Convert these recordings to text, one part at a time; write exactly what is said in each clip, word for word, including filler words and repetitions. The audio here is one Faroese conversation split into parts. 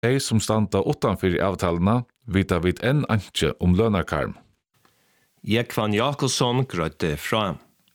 De som standa utanför avtalena vita vid en anke om lönarkarm. Jekvan Jakobsson grøtte fra.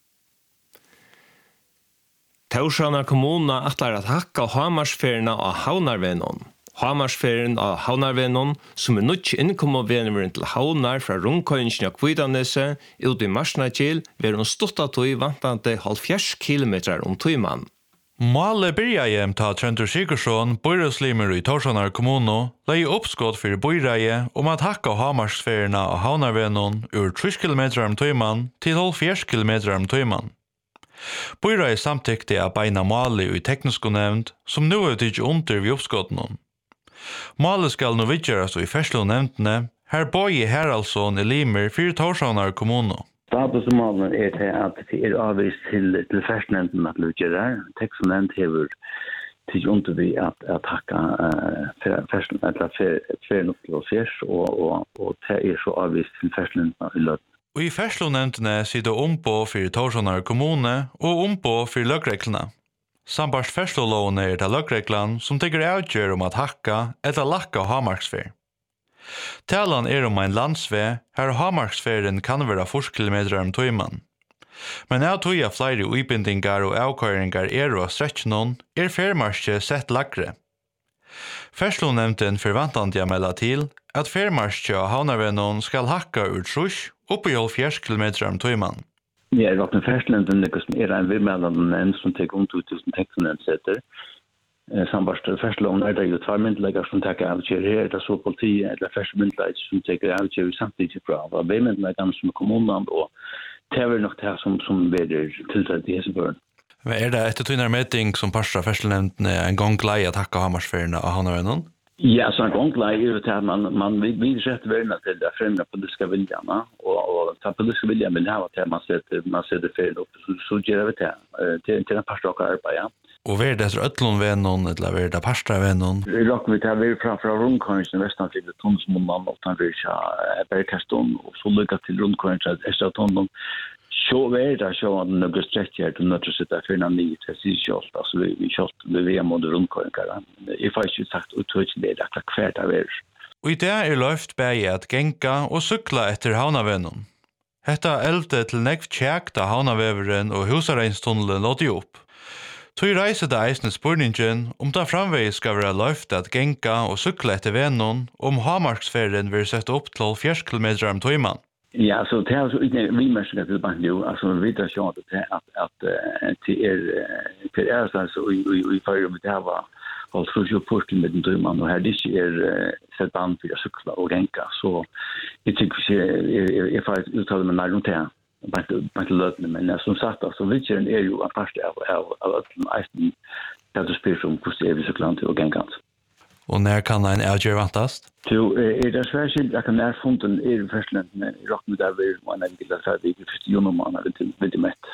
Tórshavnar kommuna atlar at hakka Hamarsferna av Havnarvenon. Hamarsferen av Havnarvenon, som er nødt innkommovenveren til Havnar fra rundkøyningen av Kvidanese ut i Marsnakil, vil hun stått tog vantante halvfjerds kilometer om tøyman. Målet byrja ta Trentur Sigurdsson, bøyrøslimer i Tórshavnar kommuno, lei oppskott for bøyreie om at hakka Hamarsferna av Havnarvenon ur tre kilometer om tøyman til halvfjerds kilometer om tøyman. Bøyreie samtykte av beina målet i teknisk nevnd, som nu er tidlig under ved oppskotten. Målet skal nå vidgjøres i Ferslånevndene, her Boje Haraldsson i Limer for Tórshavnar kommuno. Statusmålen er til at det er avvist til, til Ferslånevnden at utgjøre. Tekstnevnd hever tidlig under ved at, at hakka uh, Ferslånevnden til fjers, og, og, og det er så avvist til Ferslånevnden i løpet. Og i Ferslånevndene sitter ombå for Tórshavnar kommune og ombå for løgreglene. Sambart Ferslåloven er det løgreglan som tenker avgjør om at hakka eller lakka Hamarsfer. Talan er om en landsve, her Hamarsferen kan være fyrst kilometer om tøyman. Men av tøya flere uibindingar og avkøringar er og stretchnon, er fermarsje sett lagre. Ferslånevnden forvantande jeg melda til at fermarsje av Havnarvenon skal hakka ur trus opp i halvfjerds kilometer om tøyman. Ja, det var den Ferslånevnden som er en vidmeldende nevnd som tek om to tusen tekstnevndseter. Sambart Ferslån er det jo tvær myndelegger som teker avkjør her, det er så politiet, eller Ferslånevnden som teker avkjør samtidig fra. Det er vidmeldlegger som er kommunen, og det er nok det som, som beder tiltatt i Hesebøren. Men er det etter tøyner meting som parstra Ferslånevnden en gang glei at hakka Hamarsferna av Havnarvenon? Ja, så en gang glei er det at man, man vidsetter verden til det fremre politiske viljene, og, og den politiske viljen vil ha til man setter, man setter ferien opp, så, så gjør vi det til, til den parstra arbeid, ja. Og er det etter Øtlundvenon, eller er det Parstravenon? Vi råkker vi til å være fra, fra rundkøringen, Vestan til Tonsmånen, og den vil ikke Bergkasten, og så lykke til rundkøringen, Estra Tondon. Så er det så at det blir strekk her til nødt til å sitte for en ny til siden kjølt, altså vi, vi kjølt, vi er mot rundkøringen. Jeg har ikke sagt uttrykt det, det er hvert av er. Og i det er løft bæg at genka og sykla etter Havnavenon. Hetta eldte til nekv tjekt av Havnaveveren og Husareinstunnelen låt jo opp. Tøy reiser det eisne spurningen om det framvei skal være løft at genka og sykla etter venon om Hamarsferen vil sette opp til halvfjerds kilometer om tøyman. Ja, så det er så ikke vi mennesker til bank jo, altså vi vet ikke at det at at til er til er så i i fyrir med det var alt for jo først med den tøyman og her det er sett band for sykla og genka, så jeg tenker jeg får uttale meg nær rundt her. Bare løtene, men som sagt, altså, vidtjøren er jo en første av, av, av den eisen til å spørre om hvordan det er vi så klart til å gengkant. Og når kan en avgjør vantast? Så er det svært jeg kan nærfunden er i førstelendene i Rockmid der vi må en enkelt ferdig i første junimåned ved det mett.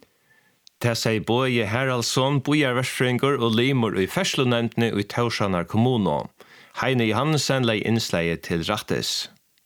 Det sier Boje Haraldsson, bojarversfringer og limer i Ferslånevndene i Tórshavnar kommuno. Heine Johansen lei innsleie til Rattes.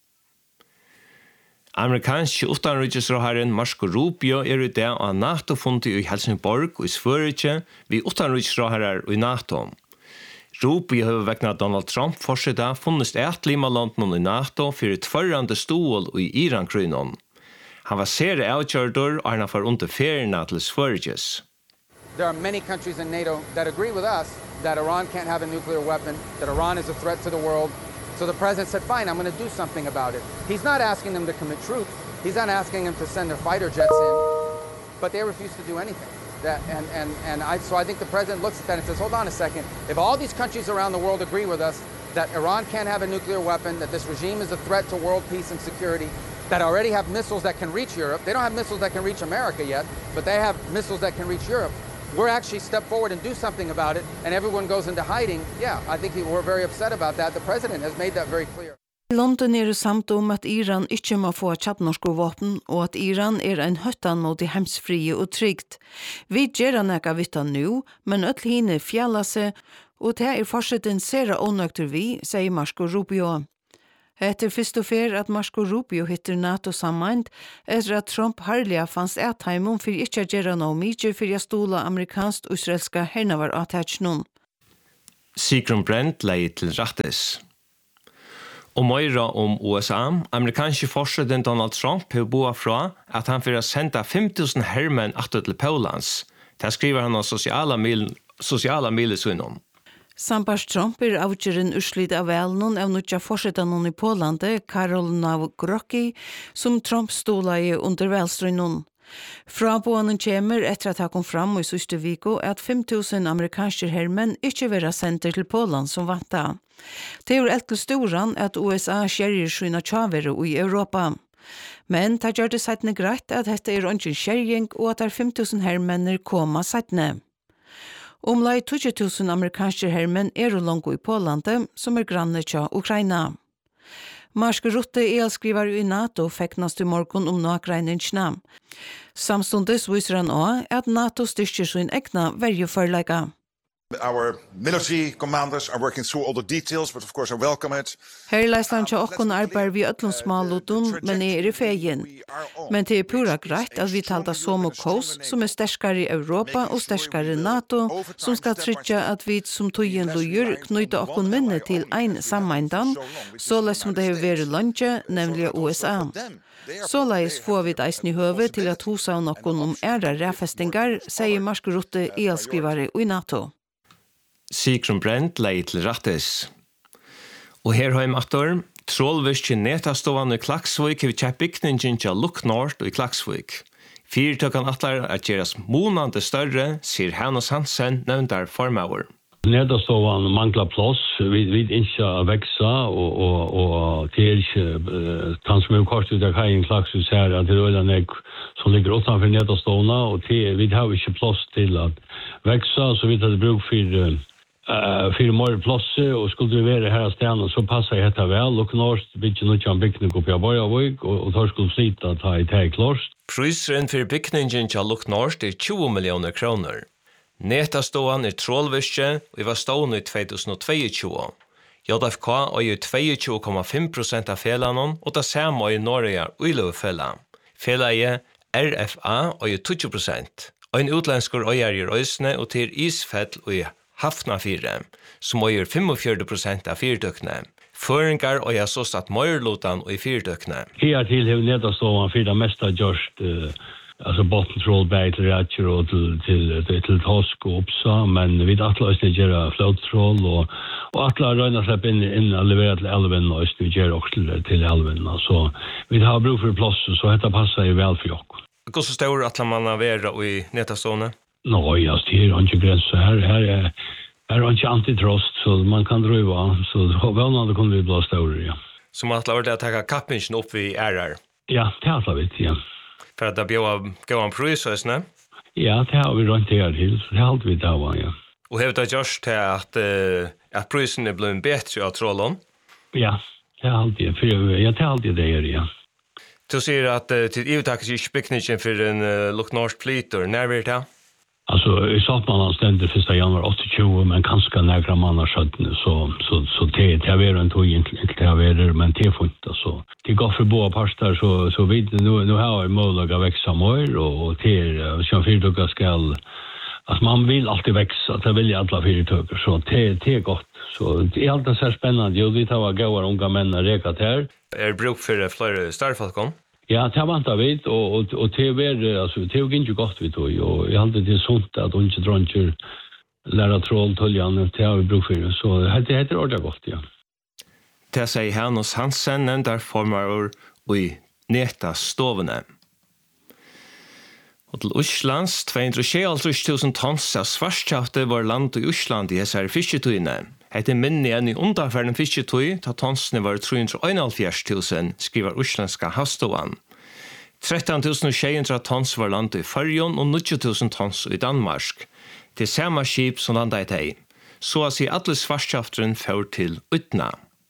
Amerikanske utanriksrådherren Marco Rubio er i dag av NATO-fundet i Helsingborg og i Sverige ved utanriksrådherrer i NATO. Rubio har vekna Donald Trump forsida funnest et limalanden i NATO for et førrande stål i Iran-krynon. Han var sere avkjørdur og han var under ferierna til Sveriges. There are many countries in NATO that agree with us that Iran can't have a nuclear weapon, that Iran is a threat to the world. So the president said, fine, I'm going to do something about it. He's not asking them to commit troops. He's not asking them to send their fighter jets in. But they refuse to do anything. That, and and, and I, so I think the president looks at that and says, hold on a second. If all these countries around the world agree with us that Iran can't have a nuclear weapon, that this regime is a threat to world peace and security, that already have missiles that can reach Europe. They don't have missiles that can reach America yet, but they have missiles that can reach Europe. We're actually step forward and do something about it, and everyone goes into hiding. Yeah, I think he, we're very upset about that. The president has made that very clear. London er samt om at Iran ikke må få kjapnorske våpen, og at Iran er en høttan mot de hemsfrie og trygt. Vi gjør han ikke vitt nå, men øtl hine fjalla seg, og det er fortsatt en sere ånøkter vi, sier Marco Rubio. Etter fyrst og fer at Marco Rubio hittir NATO sammand, etter at Trump harliga fanns et heimon for ikke å gjøre noe mykje for å stola amerikansk og israelska hernavar attachnon. Sigrun Brent lei til rattis. Og meira om U S A, amerikanske forsøden Donald Trump har boa fra at han fyrir senda fem tusen hermenn atter til Polans. Det skriver han av sosiala mil, sosiala milesunnen. Sambars Trump er avgjøren urslit av velen av nutja forsøden i Polande, Karol Nawrocki, som Trump stola i under velstrønnen. Fra boanen kommer etter at han kom fram i siste viko at fem tusen amerikanske hermenn ikke vera sendt til Polen som vanta. Det er helt storan at U S A skjerger sina tjavere i Europa. Men det gjør det settene greit at dette er ikke skjerging og at det er fem tusen hermenner koma settene. Omlai tjue tusen amerikanske hermenn er langt i Polande, som er granne til Ukraina. Mark Rutte, elskriver i NATO, feknast i morgon om någreininskna. Samstundes viser han også at NATO styrker sin egna vergeforlega. Our military commanders are working through all the details, but of course I welcome it. Her leistan til okkon arbeid vi ötlun smalutun, men er i fegin. Men det er pura greit at vi talda som og kos, som er sterskare i Europa og sterskare i NATO, som skal tryggja at vi som tøyen lujer knyta okkon minne til ein sammeindan, så leis som det har vært lunge, nemlig U S A. Så leis får vi eisen i høve til at hosa nokkon om æra ræfestingar, sier Mark Rutte, elskrivare i NATO. Sigrun Brent lei til rattis. Og her har jeg matter, trollvirke netastående i Klaksvik har vi kjært bygningen til Look North i Klaksvik. Fyrtøkken atler er gjeras månande større, sier Hannes Hansen, nevndar formauer. Nedastående mangler plass, vi vil ikke vekse, og, og, og det er ikke, uh, han som er kort ut av kajen Klaksvik her, at det er øyne som ligger utenfor nedastående, og det, vi har ikke plass til at vekse, så vi tar det bruk for uh, Uh, for mer plasser, og skulle vi være her av stedet, så passer dette vel. Og Norsk bygger noe av bygning oppe i Borgavøk, og, og tar skulle slite at det er klart. Prisen for bygningen til Look North er tjue millioner kroner. Netastående er trollvirke, og vi var stående i tjuetusenogtjue. J F K er tjueto komma fem prosent av felanen, og det samme er Norge og Iløvfella. Felaget R F A er tjue prosent. Og en utlensker øyer i Røysene, og til Isfell og Hafna fire, som øyer fyrtifem prosent av fyrtøkene. Føringar og jeg så satt møyrlotan og i fyrtøkene. Her til har vi nedastående for det meste gjørst, uh, altså bottentroll, beitlretter og til, til, til, til Tosk og Opsa, men vi har atle gjøre fløttroll, og, og atle røyne slipp inn, inn og levere til elven, og vi gjør også til, til elven. Så vi har bruk for plass, så dette passer jo vel for oss. Hvor så stor atle man er være i nedastående? Nå, ja, det er ikke grenser. Her, her er Her er ikke antitrost, så man kan drøve, så vannene kunne vi bli større, ja. Så man har vært å ta kappingen opp i ærer? Ja, det har vi, ja. For at det blir gå en prøys, høysene? Ja, det har vi rundt her til, så det har vi det var, ja. Og har det gjort til at, uh, at prøysen er blevet bedre av trollene? Ja, det har alltid, for ja, det har alltid det her, ja. Du sier at uh, til ivetakkes ikke bygningen for en uh, Look North flyter, når vil det? Alltså i Saltman stände första januari åttiotjugo, men kanske några månader sedan, så så så det det är en tog inte det är men det får inte så det går för båda parter, så så vi nu nu har vi möjlighet att växa mer, och till som företag ska, alltså man vill alltid växa, det vill ju alla företag, så det det är gott, så det är alltid så spännande. Jo, vi tar goda unga män och rekat här. Är bruk för fler starfolk? Ja, det vantar vi, og, og, og det er, altså, det er ikke godt vi tog, og jeg halte det er sunt at hun ikke dronker lærer troll, tøljan, det har vi bruk for, så det heter ordentlig godt, ja. Det sier Hannes Hansen, nevndar formar i neta stovene. Og til Oslands, to hundre tjuetre tusen tons av svarskjafte var land i Osland i hessere fisketøyene. Hette minne enn i underferden fisketøy, ta tonsene var tre hundre enoghalvfjerds tusen, skriver Oslandska havståan. tretton tusen sju hundre tons var land i Førjon og nittio tusen tons i Danmark. Til samme skip som landet i teg. Så å si alle svarskjafteren fører til Utna.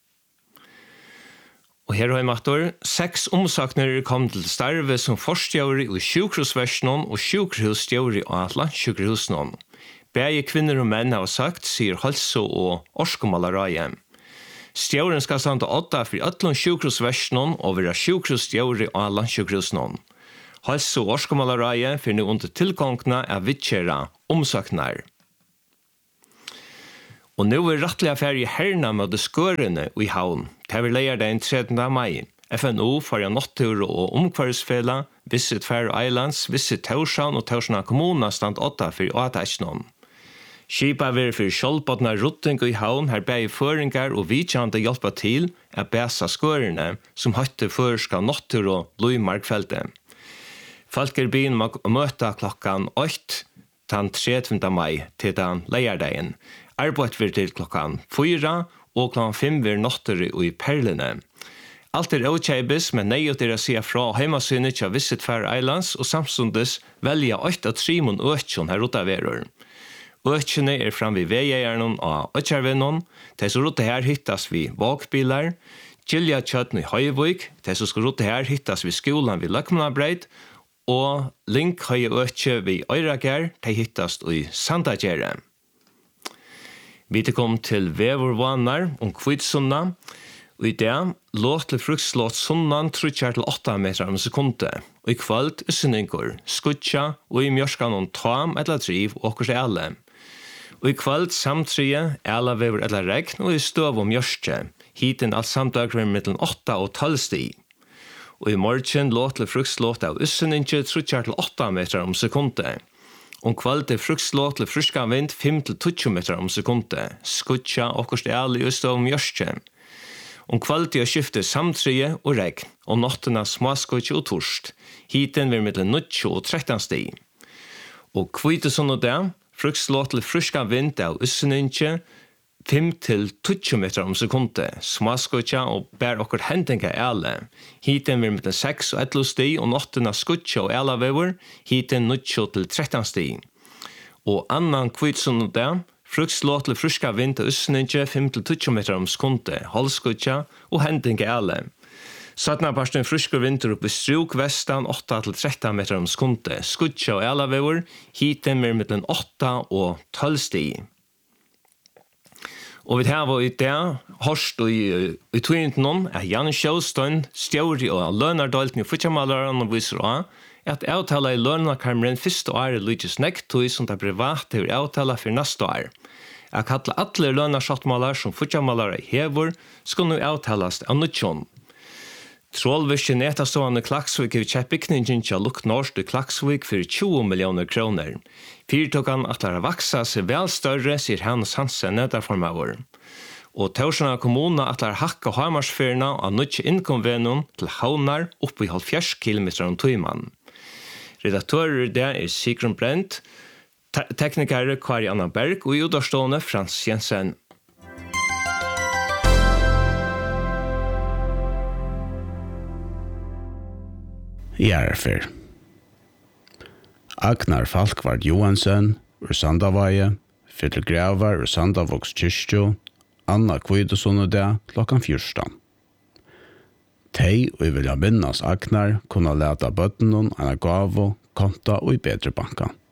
Og her har jeg matter, seks omsakner kom til starve som forstjøri i sjukhusversjonen og sjukhusstjøri av landsjukhusene. Begge kvinner og menn har sagt, sier Halso og Orskomalareie. Stjøren skal stande åtta for øtlån sjukhusversjonen og være sjukhusstjøri av landsjukhusene. Halso og Orskomalareie finner under tilgångene av vidtjera omsakner. Og nå er rettelig affære i herna med det skørene i havn. Det vil leie den tredje mai. F N O for en natur og omkvarsfela, Visit Faroe Islands, Visit Torshavn og Torshavn kommuna stand åtta for åtaisnon. Skipa vil for kjolpåtna rutting i havn her begge føringar og vidtjande hjelpa til å bæsa skørene som høtte førska natur og luimarkfeltet. Falkerbyen må møta klokkan åtte den tredje mai til den leierdagen. Arbeid vil til klokkan fyra og klokkan fem vil natur og i perlene. Alt er avkjeibes, men nøyot er å si fra heimasynet til Visit Faroe Islands og samstundes velja åtte av trimon økjon her ute av verur. Økjene er fram vid veieierne av Økjarvennon, de som rute her hittas vid vågbilar, Gilja Kjøtten i Høyvøk, de som skal rute her hittas vid skolan vid Løkmanabreid, og Link Høye Økje vid Øyrager, de hittas i Sandagjere. Vi kom til vevorvanar om Kvitsunna, og i det låt til frukslåt sunnan trutjar til åtta meter om sekundet, og i kvöld usynningur, skutja og i mjörskan om tam eller driv og okkur ele. Og i kvöld samtrye, ele vever eller regn og i støv og mjørske, hiten alt samdagren mellom åtta og tolv sti. Og i morgen låt til frukslåt av usynningur trutjar til åtta meter om sekundet. Om kvöld er frukslåt til fruska vind fem til tjugo meter om sekundet, skutja okkur ele i støv og mjørske. Om kvalitet og skifte samtrye og regn, og nottena smaskotje og torst. Hiten vil mellom nitjo og tretton sti. Og kvitesund og det, frukslåt til fruska vind av usseninje, fem til tjugo meter om sekundet, smaskotje og bær okkur hendinga ele. Hiten vil mellom seks og elleve sti, og nottena skutje og elevever, hiten nitjo til tretton sti. Og annan kvitesund og det, frukslåt til fruska vind og usseninje fem til tjugo meter om sekundet, halvskutja og hendinga ele. Sattna parsten frusker vinter opp i struk vestan åtta til tretton meter om sekundet, skutja og elevever, hiten mer mellom åtta og tolv sti. Og vi har i det, hørst og i, i tøynten er Jan Sjøstøyn, stjåri og lønardalten i futjamalaren og viser av, at avtala i lønarkarmeren første året lykkes nektøy som det private er avtala for neste år. Jeg kallar alle lønarsattmalar som futjamalare hever, skal nå avtalas av nødtjon. Trollvisken etastående Klaksvik har kjøpt bygningen til Lukk Norsk i Klaksvik for tjue millioner kroner. Fyrtåkan at det har vaksa seg vel større, sier Hans Hansen nedarformauer. Og Torshavn kommuna at det har hakka Hamarsfyrna av nødtje innkomvenon til Havnar oppe i halvfjerds kilometer om tøyman. Redaktører der er Sigrun Brent, te teknikere Kari Anna Berg og udarstående Frans Jensen. Jærfer. Agnar Falkvard Johansen ur Sandavaie, Fyller Gravar ur Sandavoks kyrkjo, Anna Kvidosonudea klokkan fjørstan. Tei og vilja minnas Agnar kunne leta bøttenon anna gavo, konta og i bedre banka.